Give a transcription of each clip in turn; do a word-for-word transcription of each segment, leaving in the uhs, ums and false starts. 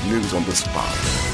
News on the spot.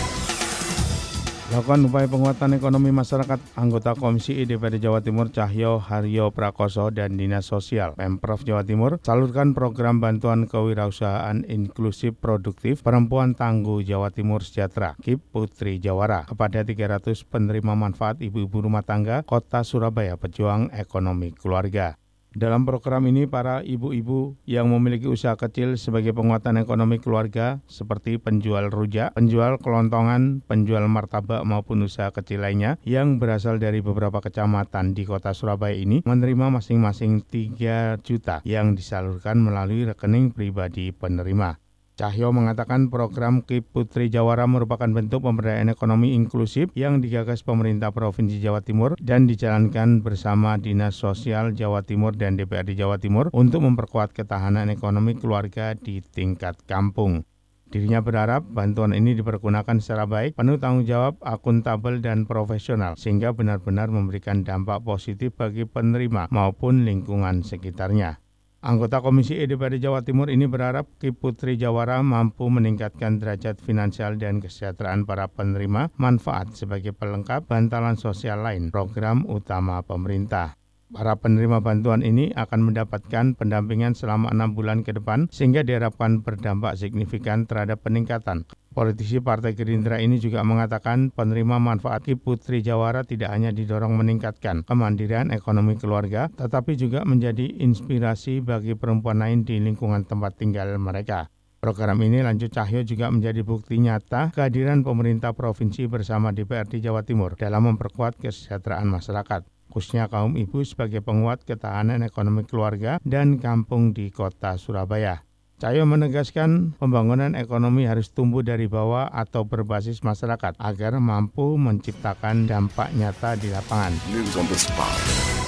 Lakukan upaya penguatan ekonomi masyarakat. Anggota Komisi I D P R D Jawa Timur Cahyo Haryo Prakoso dan Dinas Sosial Pemprov Jawa Timur salurkan program bantuan kewirausahaan inklusif produktif perempuan tangguh Jawa Timur Sejahtera K I P Putri Jawara kepada tiga ratus penerima manfaat ibu-ibu rumah tangga Kota Surabaya pejuang ekonomi keluarga. Dalam program ini, para ibu-ibu yang memiliki usaha kecil sebagai penguatan ekonomi keluarga seperti penjual rujak, penjual kelontongan, penjual martabak maupun usaha kecil lainnya yang berasal dari beberapa kecamatan di Kota Surabaya ini menerima masing-masing tiga juta yang disalurkan melalui rekening pribadi penerima. Cahyo mengatakan program K I P Putri Jawara merupakan bentuk pemberdayaan ekonomi inklusif yang digagas pemerintah Provinsi Jawa Timur dan dijalankan bersama Dinas Sosial Jawa Timur dan D P R D Jawa Timur untuk memperkuat ketahanan ekonomi keluarga di tingkat kampung. Dirinya berharap bantuan ini dipergunakan secara baik, penuh tanggung jawab, akuntabel, dan profesional sehingga benar-benar memberikan dampak positif bagi penerima maupun lingkungan sekitarnya. Anggota Komisi I D P R D Jawa Timur ini berharap K I P Putri Jawara mampu meningkatkan derajat finansial dan kesejahteraan para penerima manfaat sebagai pelengkap bantalan sosial lain program utama pemerintah. Para penerima bantuan ini akan mendapatkan pendampingan selama enam bulan ke depan sehingga diharapkan berdampak signifikan terhadap peningkatan. Politisi Partai Gerindra ini juga mengatakan penerima manfaat K I P Putri Jawara tidak hanya didorong meningkatkan kemandirian ekonomi keluarga, tetapi juga menjadi inspirasi bagi perempuan lain di lingkungan tempat tinggal mereka. Program ini, lanjut Cahyo, juga menjadi bukti nyata kehadiran pemerintah provinsi bersama D P R D Jawa Timur dalam memperkuat kesejahteraan masyarakat, khususnya kaum ibu sebagai penguat ketahanan ekonomi keluarga dan kampung di Kota Surabaya. Cahyo menegaskan pembangunan ekonomi harus tumbuh dari bawah atau berbasis masyarakat agar mampu menciptakan dampak nyata di lapangan. News on the spot.